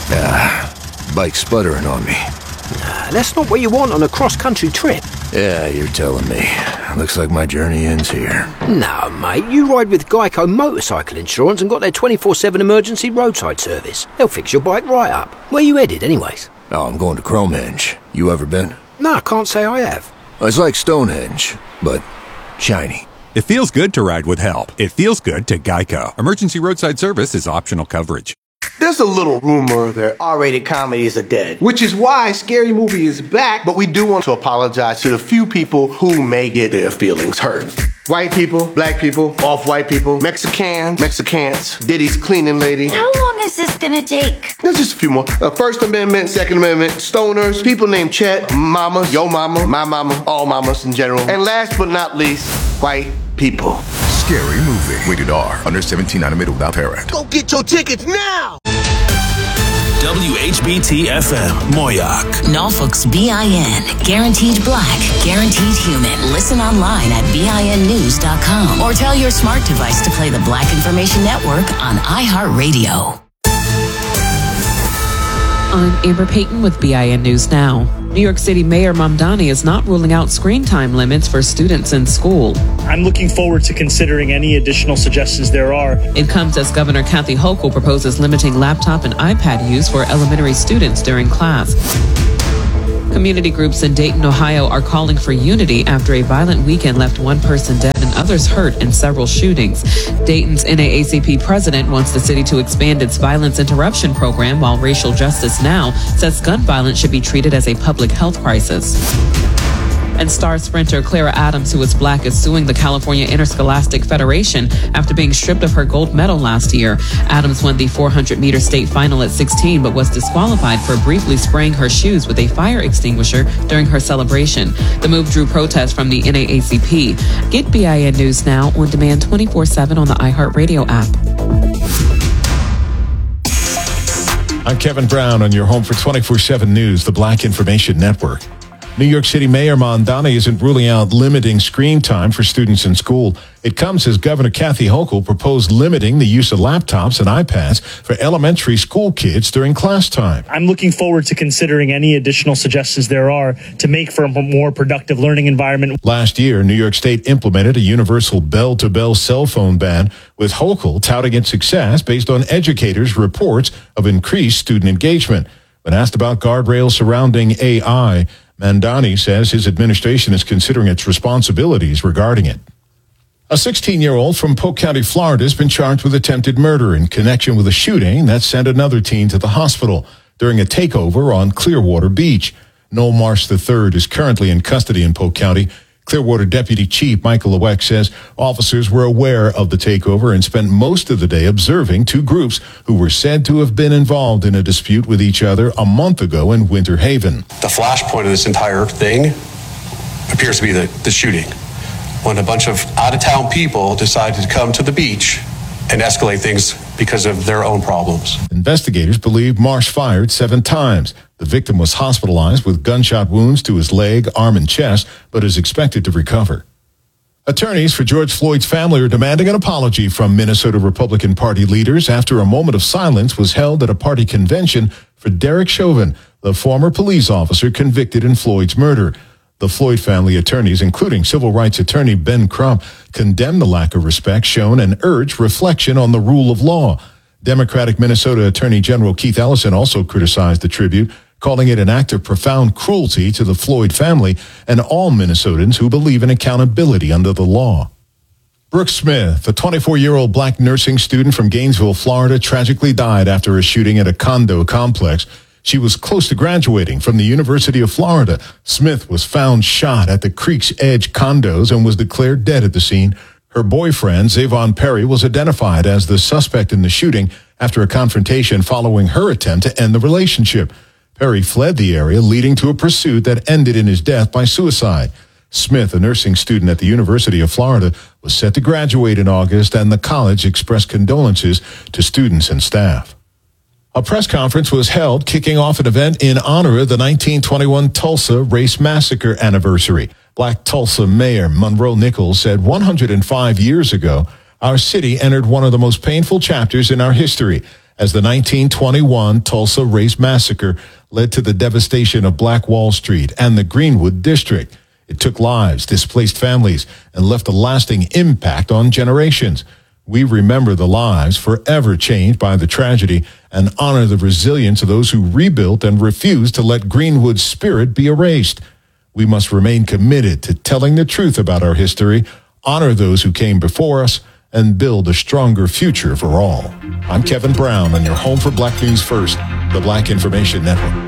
Bike's sputtering on me. That's not what you want on a cross-country trip. Yeah, you're telling me. Looks like my journey ends here. No, mate, you ride with Geico Motorcycle Insurance and got their 24/7 emergency roadside service. They'll fix your bike right up. Where you headed, anyways? Oh, I'm going to Cromehenge. You ever been? No, I can't say I have. It's like Stonehenge, but shiny. It feels good to ride with help. It feels good to Geico. Emergency roadside service is optional coverage. There's a little rumor that R-rated comedies are dead, which is why Scary Movie is back, but we do want to apologize to the few people who may get their feelings hurt. White people, black people, off-white people, Mexicans, Diddy's cleaning lady. How long is this gonna take? There's just a few more. First Amendment, Second Amendment, stoners, people named Chet, mamas, yo mama, my mama, all mamas in general. And last but not least, white people. Scary Movie. Rated R. Under 17, animated without parent. Go get your tickets now! WHBT-FM, Moyoc. Norfolk's BIN. Guaranteed black, guaranteed human. Listen online at BINnews.com or tell your smart device to play the Black Information Network on iHeartRadio. I'm Amber Payton with BIN News Now. New York City Mayor Mamdani is not ruling out screen time limits for students in school. I'm looking forward to considering any additional suggestions there are. It comes as Governor Kathy Hochul proposes limiting laptop and iPad use for elementary students during class. Community groups in Dayton, Ohio are calling for unity after a violent weekend left one person dead and others hurt in several shootings. Dayton's NAACP president wants the city to expand its violence interruption program, while Racial Justice Now says gun violence should be treated as a public health crisis. And star sprinter Clara Adams, who is black, is suing the California Interscholastic Federation after being stripped of her gold medal last year. Adams won the 400-meter state final at 16, but was disqualified for briefly spraying her shoes with a fire extinguisher during her celebration. The move drew protest from the NAACP. Get BIN News Now on demand 24/7 on the iHeartRadio app. I'm Kevin Brown on your home for 24/7 News, the Black Information Network. New York City Mayor Mamdani isn't ruling out limiting screen time for students in school. It comes as Governor Kathy Hochul proposed limiting the use of laptops and iPads for elementary school kids during class time. I'm looking forward to considering any additional suggestions there are to make for a more productive learning environment. Last year, New York State implemented a universal bell-to-bell cell phone ban, with Hochul touting its success based on educators' reports of increased student engagement. When asked about guardrails surrounding AI, Mamdani says his administration is considering its responsibilities regarding it. A 16-year-old from Polk County, Florida, has been charged with attempted murder in connection with a shooting that sent another teen to the hospital during a takeover on Clearwater Beach. Noel Marsh III is currently in custody in Polk County. Clearwater Deputy Chief Michael Leweck says officers were aware of the takeover and spent most of the day observing two groups who were said to have been involved in a dispute with each other a month ago in Winter Haven. The flashpoint of this entire thing appears to be the shooting, when a bunch of out-of-town people decided to come to the beach and escalate things because of their own problems. Investigators believe Marsh fired 7 times. The victim was hospitalized with gunshot wounds to his leg, arm, and chest, but is expected to recover. Attorneys for George Floyd's family are demanding an apology from Minnesota Republican Party leaders after a moment of silence was held at a party convention for Derek Chauvin, the former police officer convicted in Floyd's murder. The Floyd family attorneys, including civil rights attorney Ben Crump, condemned the lack of respect shown and urged reflection on the rule of law. Democratic Minnesota Attorney General Keith Ellison also criticized the tribute, calling it an act of profound cruelty to the Floyd family and all Minnesotans who believe in accountability under the law. Brooke Smith, a 24-year-old black nursing student from Gainesville, Florida, tragically died after a shooting at a condo complex. She was close to graduating from the University of Florida. Smith was found shot at the Creek's Edge condos and was declared dead at the scene. Her boyfriend, Zavon Perry, was identified as the suspect in the shooting after a confrontation following her attempt to end the relationship. Perry fled the area, leading to a pursuit that ended in his death by suicide. Smith, a nursing student at the University of Florida, was set to graduate in August, and the college expressed condolences to students and staff. A press conference was held kicking off an event in honor of the 1921 Tulsa Race Massacre anniversary. Black Tulsa Mayor Monroe Nichols said 105 years ago, our city entered one of the most painful chapters in our history as the 1921 Tulsa Race Massacre led to the devastation of Black Wall Street and the Greenwood District. It took lives, displaced families, and left a lasting impact on generations. We remember the lives forever changed by the tragedy and honor the resilience of those who rebuilt and refused to let Greenwood's spirit be erased. We must remain committed to telling the truth about our history, honor those who came before us, and build a stronger future for all. I'm Kevin Brown on your home for Black News First, the Black Information Network.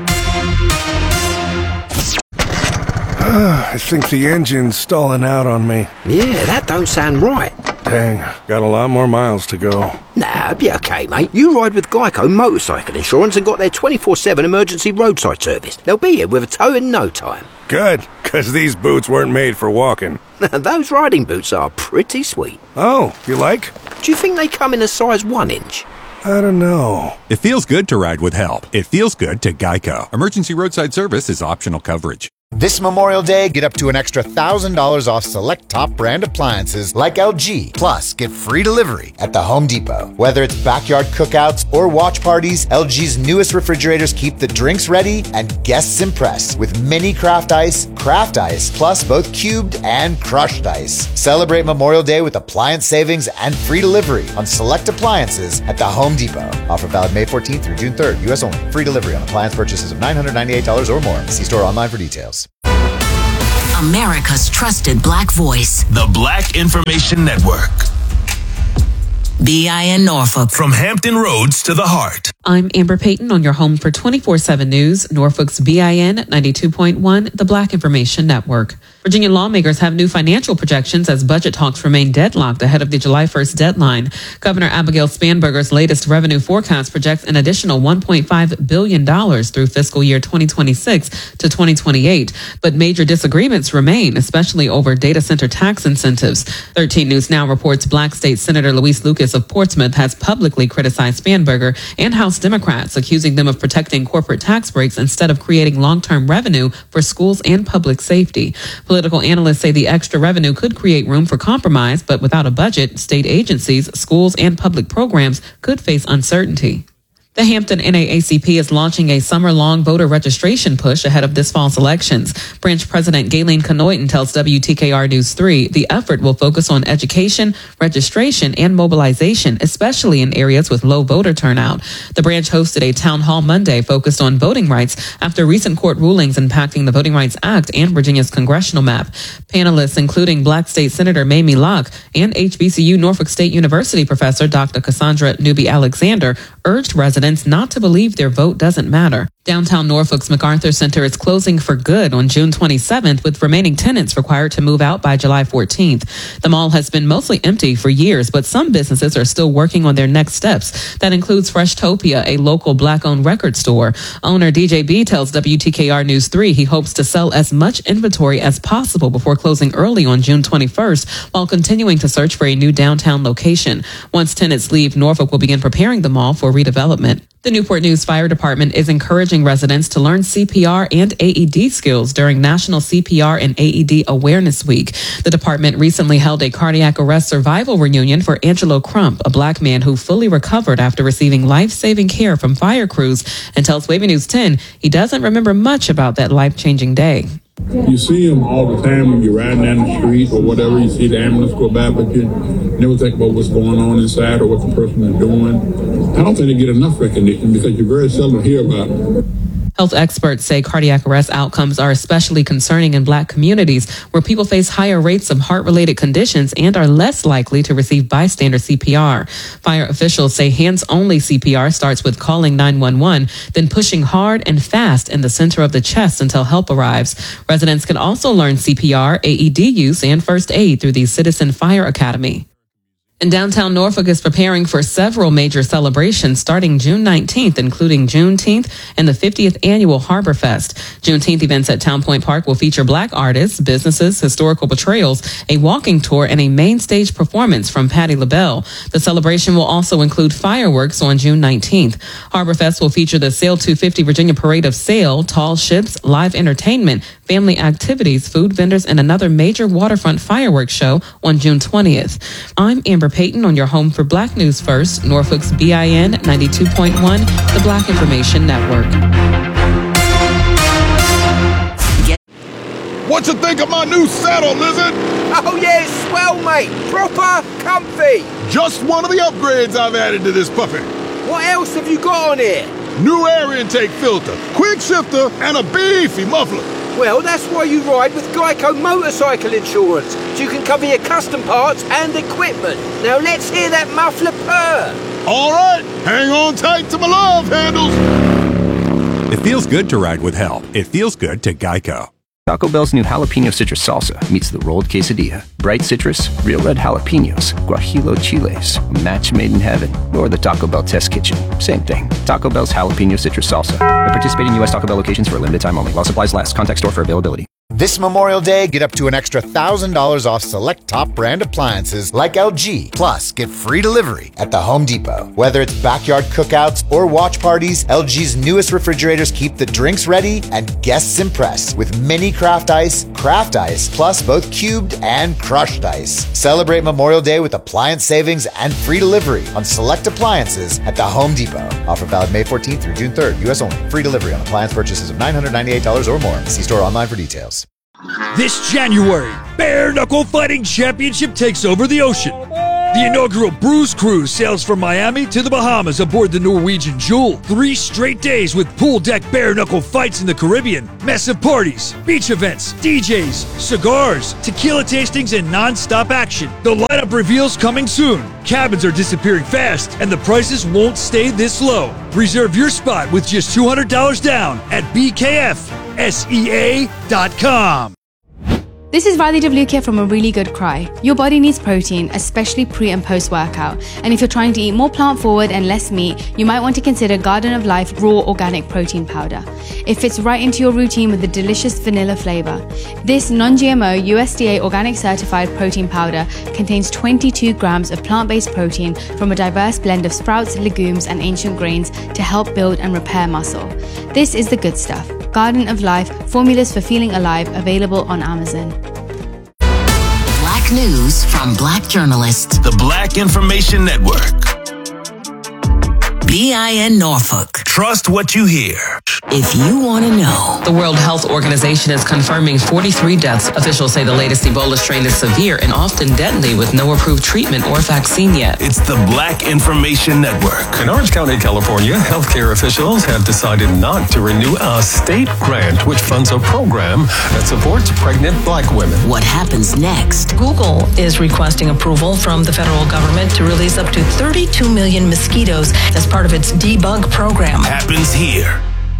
I think the engine's stalling out on me. Yeah, that don't sound right. Dang, got a lot more miles to go. Nah, be okay, mate. You ride with Geico Motorcycle Insurance and got their 24/7 emergency roadside service. They'll be here with a tow in no time. Good, because these boots weren't made for walking. Those riding boots are pretty sweet. Oh, you like? Do you think they come in a size 1 inch? I don't know. It feels good to ride with help. It feels good to Geico. Emergency roadside service is optional coverage. This Memorial Day, get up to an extra $1,000 off select top brand appliances like LG. Plus, get free delivery at the Home Depot. Whether it's backyard cookouts or watch parties, LG's newest refrigerators keep the drinks ready and guests impressed with mini craft ice, plus both cubed and crushed ice. Celebrate Memorial Day with appliance savings and free delivery on select appliances at the Home Depot. Offer valid May 14th through June 3rd, U.S. only. Free delivery on appliance purchases of $998 or more. See store online for details. America's trusted Black voice. The Black Information Network. BIN Norfolk. From Hampton Roads to the heart. I'm Amber Payton on your home for 24/7 News, Norfolk's BIN 92.1, the Black Information Network. Virginia lawmakers have new financial projections as budget talks remain deadlocked ahead of the July 1st deadline. Governor Abigail Spanberger's latest revenue forecast projects an additional $1.5 billion through fiscal year 2026 to 2028. But major disagreements remain, especially over data center tax incentives. 13 News Now reports Black State Senator Luis Lucas of Portsmouth has publicly criticized Spanberger and House Democrats, accusing them of protecting corporate tax breaks instead of creating long-term revenue for schools and public safety. Political analysts say the extra revenue could create room for compromise, but without a budget, state agencies, schools, and public programs could face uncertainty. The Hampton NAACP is launching a summer-long voter registration push ahead of this fall's elections. Branch President Galen Canoyton tells WTKR News 3 the effort will focus on education, registration, and mobilization, especially in areas with low voter turnout. The branch hosted a town hall Monday focused on voting rights after recent court rulings impacting the Voting Rights Act and Virginia's congressional map. Panelists, including Black State Senator Mamie Locke and HBCU Norfolk State University professor Dr. Cassandra Newby Alexander, urged residents not to believe their vote doesn't matter. Downtown Norfolk's MacArthur Center is closing for good on June 27th, with remaining tenants required to move out by July 14th. The mall has been mostly empty for years, but some businesses are still working on their next steps. That includes Freshtopia, a local Black-owned record store. Owner DJ B tells WTKR News 3 he hopes to sell as much inventory as possible before closing early on June 21st, while continuing to search for a new downtown location. Once tenants leave, Norfolk will begin preparing the mall for redevelopment. The Newport News Fire Department is encouraging residents to learn CPR and AED skills during National CPR and AED Awareness Week. The department recently held a cardiac arrest survival reunion for Angelo Crump, a Black man who fully recovered after receiving life-saving care from fire crews, and tells Wavy News 10 he doesn't remember much about that life-changing day. You see them all the time when you're riding down the street or whatever. You see the ambulance go by, but you never think about what's going on inside or what the person is doing. I don't think they get enough recognition because you very seldom hear about it. Health experts say cardiac arrest outcomes are especially concerning in Black communities where people face higher rates of heart-related conditions and are less likely to receive bystander CPR. Fire officials say hands-only CPR starts with calling 911, then pushing hard and fast in the center of the chest until help arrives. Residents can also learn CPR, AED use, and first aid through the Citizen Fire Academy. And downtown Norfolk is preparing for several major celebrations starting June 19th, including Juneteenth and the 50th annual Harbor Fest. Juneteenth events at Town Point Park will feature Black artists, businesses, historical portrayals, a walking tour, and a main stage performance from Patti LaBelle. The celebration will also include fireworks on June 19th. Harbor Fest will feature the Sail 250 Virginia Parade of Sail, tall ships, live entertainment, family activities, food vendors, and another major waterfront fireworks show on June 20th. I'm Amber Payton on your home for Black News First, Norfolk's BIN 92.1, the Black Information Network. What you think of my new saddle, Lizard? Oh yeah, it's swell, mate. Proper comfy. Just one of the upgrades I've added to this puppy. What else have you got on here? New air intake filter, quick shifter, and a beefy muffler. Well, that's why you ride with Geico Motorcycle Insurance, so you can cover your custom parts and equipment. Now let's hear that muffler purr. All right, hang on tight to my love handles. It feels good to ride with help. It feels good to Geico. Taco Bell's new jalapeno citrus salsa meets the rolled quesadilla. Bright citrus, real red jalapenos, guajillo chiles, a match made in heaven, or the Taco Bell test kitchen. Same thing. Taco Bell's jalapeno citrus salsa. At participating U.S. Taco Bell locations for a limited time only. While supplies last. Contact store for availability. This Memorial Day, get up to an extra $1,000 off select top brand appliances like LG. Plus, get free delivery at the Home Depot. Whether it's backyard cookouts or watch parties, LG's newest refrigerators keep the drinks ready and guests impressed with mini craft ice, plus both cubed and crushed ice. Celebrate Memorial Day with appliance savings and free delivery on select appliances at the Home Depot. Offer valid May 14th through June 3rd. U.S. only. Free delivery on appliance purchases of $998 or more. See store online for details. This January, Bare Knuckle Fighting Championship takes over the ocean. The inaugural Bruise Cruise sails from Miami to the Bahamas aboard the Norwegian Jewel. 3 straight days with pool deck bare knuckle fights in the Caribbean, massive parties, beach events, DJs, cigars, tequila tastings, and non-stop action. The lineup reveals coming soon. Cabins are disappearing fast, and the prices won't stay this low. Reserve your spot with just $200 down at BKFSEA.com. This is Radhi Devlukia from A Really Good Cry. Your body needs protein, especially pre and post workout. And if you're trying to eat more plant forward and less meat, you might want to consider Garden of Life Raw Organic Protein Powder. It fits right into your routine with a delicious vanilla flavor. This non-GMO USDA organic certified protein powder contains 22 grams of plant-based protein from a diverse blend of sprouts, legumes, and ancient grains to help build and repair muscle. This is the good stuff. Garden of Life, formulas for feeling alive, available on Amazon. Black news from Black journalists. The Black Information Network. BIN Norfolk. Trust what you hear. If you want to know. The World Health Organization is confirming 43 deaths. Officials say the latest Ebola strain is severe and often deadly with no approved treatment or vaccine yet. It's the Black Information Network. In Orange County, California, healthcare officials have decided not to renew a state grant which funds a program that supports pregnant Black women. What happens next? Google is requesting approval from the federal government to release up to 32 million mosquitoes as part of its debug program. Happens here.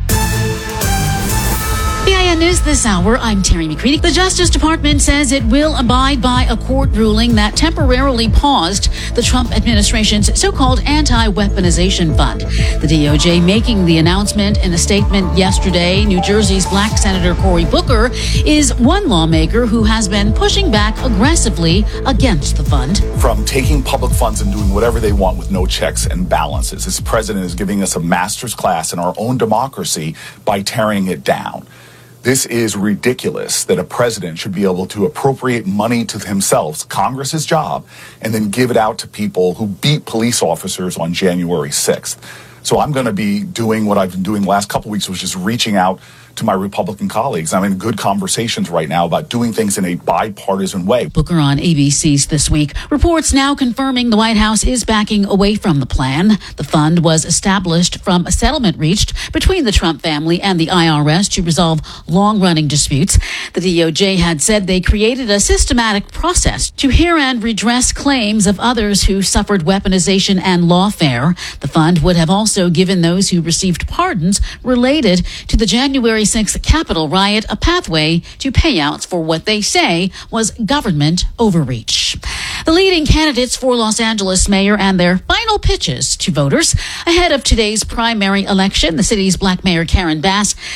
BIN News this hour, I'm Terry McCready. The Justice Department says it will abide by a court ruling that temporarily paused the Trump administration's so-called anti-weaponization fund. The DOJ making the announcement in a statement yesterday. New Jersey's Black Senator Cory Booker is one lawmaker who has been pushing back aggressively against the fund. From taking public funds and doing whatever they want with no checks and balances, this president is giving us a master's class in our own democracy by tearing it down. This is ridiculous that a president should be able to appropriate money to himself, Congress's job, and then give it out to people who beat police officers on January 6th. So I'm going to be doing what I've been doing the last couple of weeks, which is reaching out to my Republican colleagues. I'm in good conversations right now about doing things in a bipartisan way. Booker on ABC's This Week. Reports now confirming the White House is backing away from the plan. The fund was established from a settlement reached between the Trump family and the IRS to resolve long-running disputes. The DOJ had said they created a systematic process to hear and redress claims of others who suffered weaponization and lawfare. The fund would have also given those who received pardons related to the January 6th Capitol riot a pathway to payouts for what they say was government overreach. The leading candidates for Los Angeles mayor and their final pitches to voters ahead of today's primary election. The city's Black Mayor Karen Bass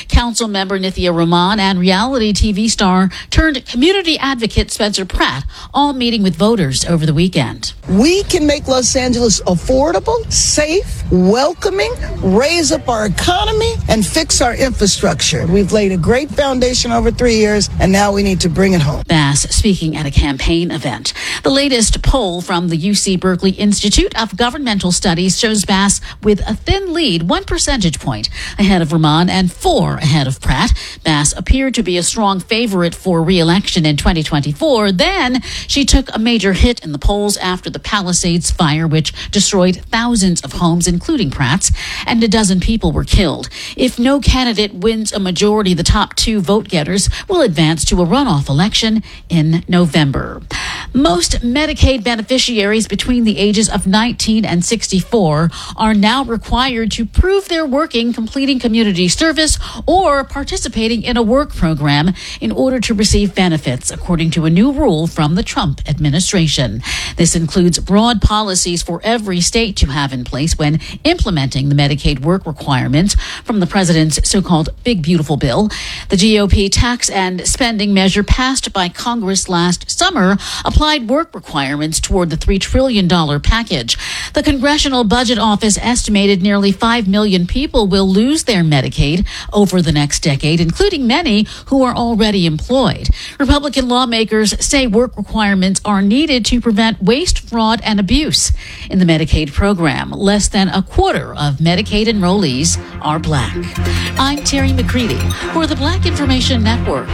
Council member Nithya Rahman and reality TV star turned community advocate Spencer Pratt all meeting with voters over the weekend. We can make Los Angeles affordable, safe, welcoming, raise up our economy, and fix our infrastructure. We've laid a great foundation over 3 years, and now we need to bring it home. Bass speaking at a campaign event. The latest poll from the UC Berkeley Institute of Governmental Studies shows Bass with a thin lead, 1 percentage point ahead of Rahman and 4 ahead of Pratt. Bass appeared to be a strong favorite for re-election in 2024. Then she took a major hit in the polls after the Palisades fire, which destroyed thousands of homes, including Pratt's, and a dozen people were killed. If no candidate wins a majority, the top 2 vote getters will advance to a runoff election in November. Most Medicaid beneficiaries between the ages of 19 and 64 are now required to prove they're working, completing community service, or participating in a work program in order to receive benefits, according to a new rule from the Trump administration. This includes broad policies for every state to have in place when implementing the Medicaid work requirements from the president's so-called Big Beautiful Bill. The GOP tax and spending measure passed by Congress last summer applied work requirements toward the $3 trillion package. The Congressional Budget Office estimated nearly 5 million people will lose their Medicaid over the next decade, including many who are already employed. Republican lawmakers say work requirements are needed to prevent waste, fraud, and abuse in the Medicaid program. Less than a quarter of Medicaid enrollees are Black. I'm Terry McCready for the Black Information Network.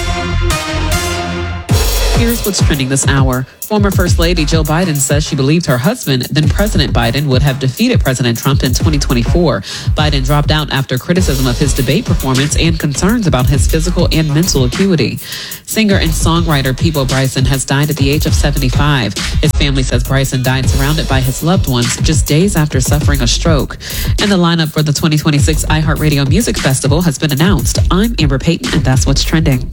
Here's what's trending this hour. Former First Lady Jill Biden says she believed her husband, then President Biden, would have defeated President Trump in 2024. Biden dropped out after criticism of his debate performance and concerns about his physical and mental acuity. Singer and songwriter Peabo Bryson has died at the age of 75. His family says Bryson died surrounded by his loved ones just days after suffering a stroke. And the lineup for the 2026 iHeartRadio Music Festival has been announced. I'm Amber Payton, and that's what's trending.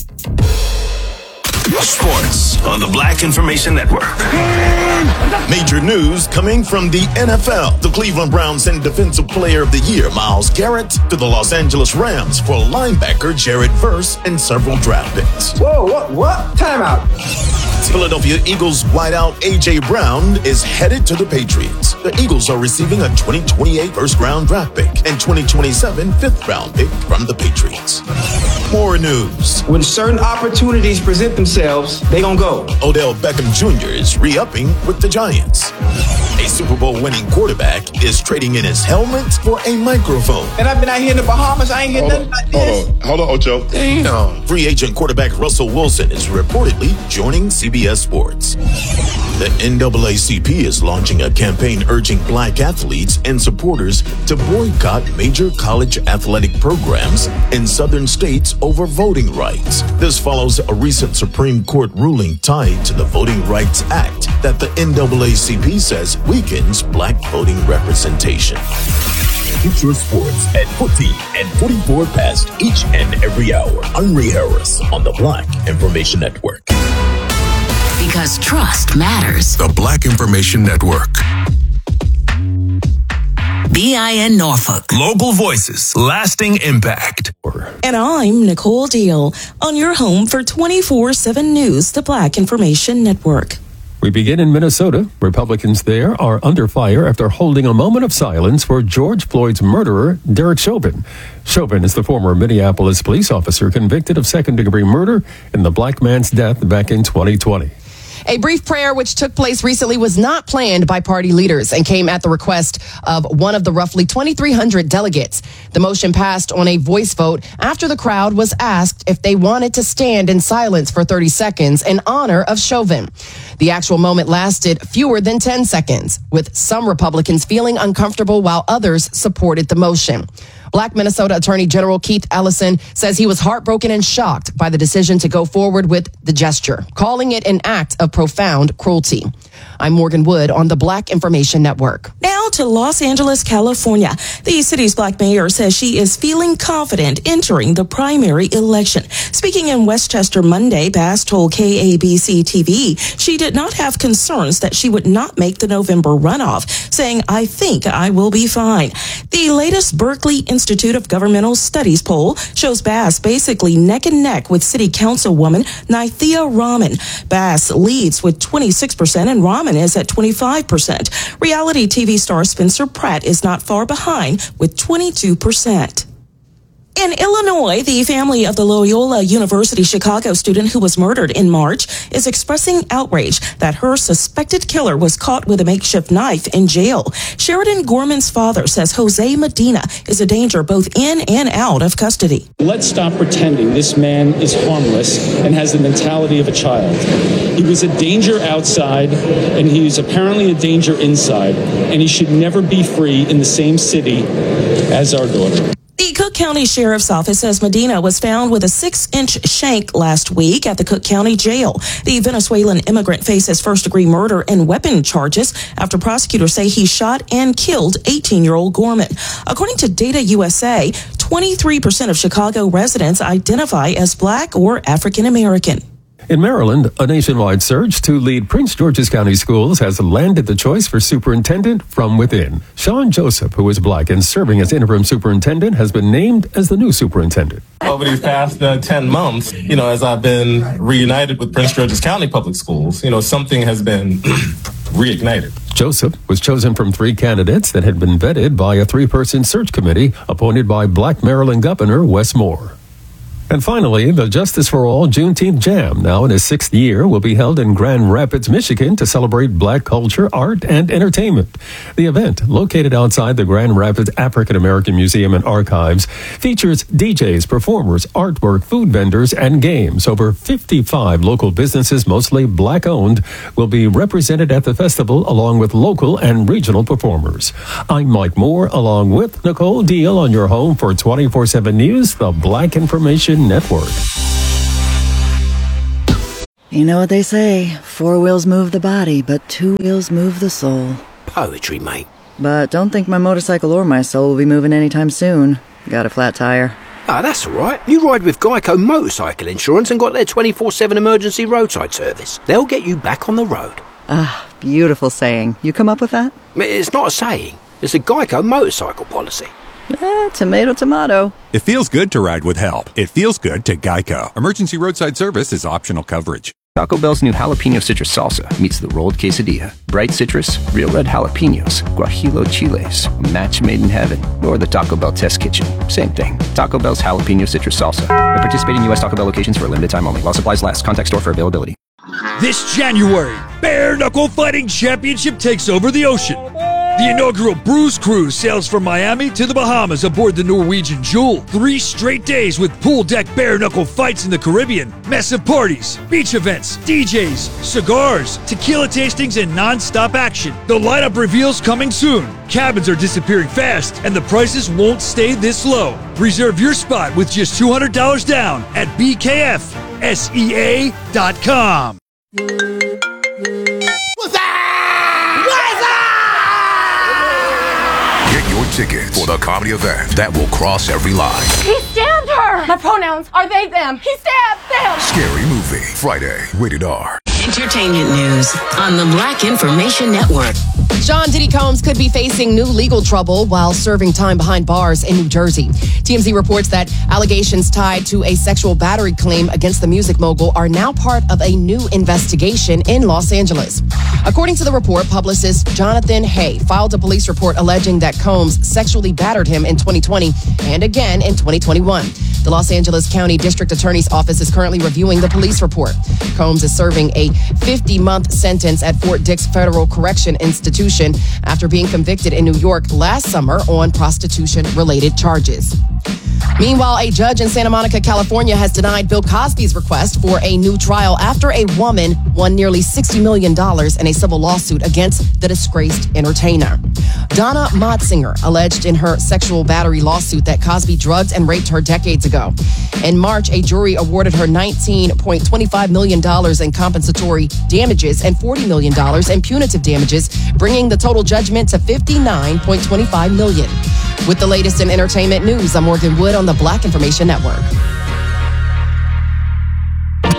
Sports on the Black Information Network. Major news coming from the NFL. The Cleveland Browns send Defensive Player of the Year Myles Garrett to the Los Angeles Rams for linebacker Jared Verse and several draft picks. Whoa, what? Timeout. Philadelphia Eagles wideout A.J. Brown is headed to the Patriots. The Eagles are receiving a 2028 first-round draft pick and 2027 fifth-round pick from the Patriots. More news. When certain opportunities present themselves, they gonna go. Odell Beckham Jr. is re-upping with the Giants. A Super Bowl winning quarterback is trading in his helmet for a microphone. And I've been out here in the Bahamas, I ain't hear nothing like this. Hold on, Ocho. Damn. Free agent quarterback Russell Wilson is reportedly joining CBS Sports. The NAACP is launching a campaign urging Black athletes and supporters to boycott major college athletic programs in southern states over voting rights. This follows a recent Supreme Court ruling tied to the Voting Rights Act that the NAACP says weakens Black voting representation. Get your sports at 14 and 44 past each and every hour. I'm Ray Harris on the Black Information Network. Because trust matters. The Black Information Network. BIN Norfolk. Local voices, lasting impact. And I'm Nicole Deal on your home for 24/7 news, the Black Information Network. We begin in Minnesota. Republicans there are under fire after holding a moment of silence for George Floyd's murderer, Derek Chauvin. Chauvin is the former Minneapolis police officer convicted of second-degree murder in the black man's death back in 2020. A brief prayer which took place recently was not planned by party leaders and came at the request of one of the roughly 2,300 delegates. The motion passed on a voice vote after the crowd was asked if they wanted to stand in silence for 30 seconds in honor of Chauvin. The actual moment lasted fewer than 10 seconds, with some Republicans feeling uncomfortable while others supported the motion. Black Minnesota Attorney General Keith Ellison says he was heartbroken and shocked by the decision to go forward with the gesture, calling it an act of profound cruelty. I'm Morgan Wood on the Black Information Network. Now to Los Angeles, California. The city's black mayor says she is feeling confident entering the primary election. Speaking in Westchester Monday, Bass told KABC TV she did not have concerns that she would not make the November runoff, saying, "I think I will be fine." The latest Berkeley Institute Institute of Governmental Studies poll shows Bass basically neck and neck with City Councilwoman Nithya Raman. Bass leads with 26% and Raman is at 25%. Reality TV star Spencer Pratt is not far behind with 22%. In Illinois, the family of the Loyola University Chicago student who was murdered in March is expressing outrage that her suspected killer was caught with a makeshift knife in jail. Sheridan Gorman's father says Jose Medina is a danger both in and out of custody. Let's stop pretending this man is harmless and has the mentality of a child. He was a danger outside, and he is apparently a danger inside, and he should never be free in the same city as our daughter. The Cook County Sheriff's Office says Medina was found with a 6-inch shank last week at the Cook County Jail. The Venezuelan immigrant faces first-degree murder and weapon charges after prosecutors say he shot and killed 18-year-old Gorman. According to Data USA, 23% of Chicago residents identify as Black or African American. In Maryland, a nationwide search to lead Prince George's County Schools has landed the choice for superintendent from within. Sean Joseph, who is Black and serving as interim superintendent, has been named as the new superintendent. Over these past 10 months, as I've been reunited with Prince George's County Public Schools, something has been reignited. Joseph was chosen from 3 candidates that had been vetted by a 3-person search committee appointed by Black Maryland Governor Wes Moore. And finally, the Justice for All Juneteenth Jam, now in its 6th year, will be held in Grand Rapids, Michigan to celebrate Black culture, art, and entertainment. The event, located outside the Grand Rapids African American Museum and Archives, features DJs, performers, artwork, food vendors, and games. Over 55 local businesses, mostly Black-owned, will be represented at the festival along with local and regional performers. I'm Mike Moore, along with Nicole Deal on your home for 24/7 News, the Black Information Network. You know what they say, 4 wheels move the body, but 2 wheels move the soul. Poetry, mate. But don't think my motorcycle or my soul will be moving anytime soon. Got a flat tire. Ah, that's all right. You ride with Geico Motorcycle Insurance and got their 24/7 emergency roadside service. They'll get you back on the road. Ah, beautiful saying. You come up with that? It's not a saying. It's a Geico motorcycle policy. Tomato, tomato. It feels good to ride with help. It feels good to Geico. Emergency roadside service is optional coverage. Taco Bell's new jalapeno citrus salsa meets the rolled quesadilla. Bright citrus, real red jalapenos, guajillo chiles, a match made in heaven, or the Taco Bell test kitchen. Same thing. Taco Bell's jalapeno citrus salsa. At participating U.S. Taco Bell locations for a limited time only. While supplies last. Contact store for availability. This January, Bare Knuckle Fighting Championship takes over the ocean. The inaugural Bruce Cruise sails from Miami to the Bahamas aboard the Norwegian Jewel. 3 straight days with pool deck bare knuckle fights in the Caribbean, massive parties, beach events, DJs, cigars, tequila tastings, and non-stop action. The lineup reveals coming soon. Cabins are disappearing fast, and the prices won't stay this low. Reserve your spot with just $200 down at BKFSEA.com. Ticket for the comedy event that will cross every line. He stabbed her! My pronouns are they, them. He stabbed them! Scary Movie, Friday, rated R. Entertainment news on the Black Information Network. John Diddy Combs could be facing new legal trouble while serving time behind bars in New Jersey. TMZ reports that allegations tied to a sexual battery claim against the music mogul are now part of a new investigation in Los Angeles. According to the report, publicist Jonathan Hay filed a police report alleging that Combs sexually battered him in 2020 and again in 2021. The Los Angeles County District Attorney's Office is currently reviewing the police report. Combs is serving a 50-month sentence at Fort Dix Federal Correction Institution after being convicted in New York last summer on prostitution-related charges. Meanwhile, a judge in Santa Monica, California, has denied Bill Cosby's request for a new trial after a woman won nearly $60 million in a civil lawsuit against the disgraced entertainer. Donna Motsinger alleged in her sexual battery lawsuit that Cosby drugged and raped her decades ago. In March, a jury awarded her $19.25 million in compensatory damages and $40 million in punitive damages, bringing the total judgment to $59.25 million. With the latest in entertainment news, I'm Morgan Wood on the Black Information Network.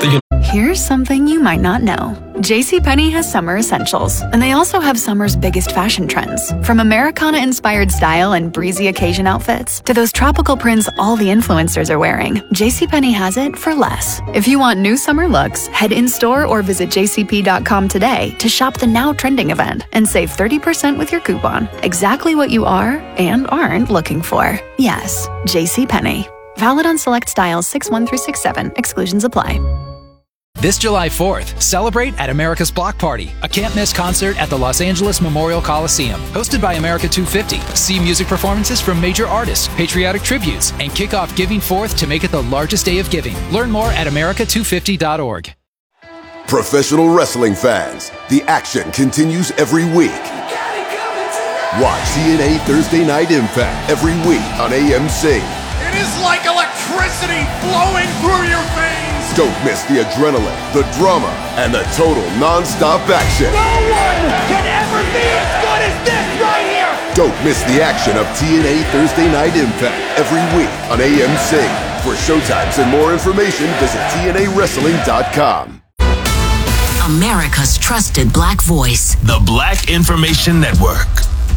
Here's something you might not know. JCPenney has summer essentials, and they also have summer's biggest fashion trends. From Americana-inspired style and breezy occasion outfits to those tropical prints all the influencers are wearing, JCPenney has it for less. If you want new summer looks, head in-store or visit jcp.com today to shop the now trending event and save 30% with your coupon. Exactly what you are and aren't looking for. Yes, JCPenney. Valid on select styles 6-1 through 6-7. Exclusions apply. This July 4th, celebrate at America's Block Party, a can't-miss concert at the Los Angeles Memorial Coliseum. Hosted by America 250, see music performances from major artists, patriotic tributes, and kick off Giving Forth to make it the largest day of giving. Learn more at america250.org. Professional wrestling fans, the action continues every week. Watch TNA Thursday Night Impact every week on AMC. It is like electricity flowing through your veins. Don't miss the adrenaline, the drama, and the total non-stop action. No one can ever be as good as this right here. Don't miss the action of TNA Thursday Night Impact every week on AMC. For showtimes and more information, visit TNAWrestling.com. America's trusted Black voice. The Black Information Network.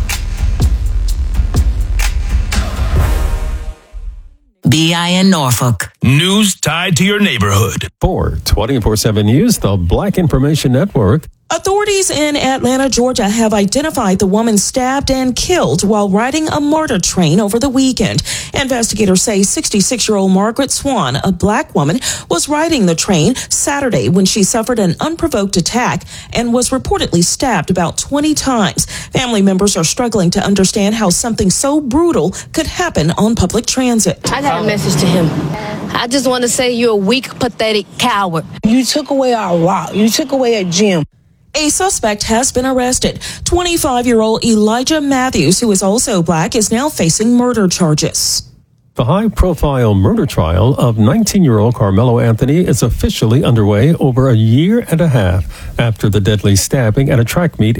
BIN Norfolk. News tied to your neighborhood. For 24/7 News, the Black Information Network. Authorities in Atlanta, Georgia have identified the woman stabbed and killed while riding a MARTA train over the weekend. Investigators say 66-year-old Margaret Swan, a black woman, was riding the train Saturday when she suffered an unprovoked attack and was reportedly stabbed about 20 times. Family members are struggling to understand how something so brutal could happen on public transit. I got a message to him. I just want to say you're a weak, pathetic coward. You took away our rock. You took away a gym. A suspect has been arrested. 25-year-old Elijah Matthews, who is also black, is now facing murder charges. The high-profile murder trial of 19-year-old Carmelo Anthony is officially underway over a year and a half after the deadly stabbing at a track meet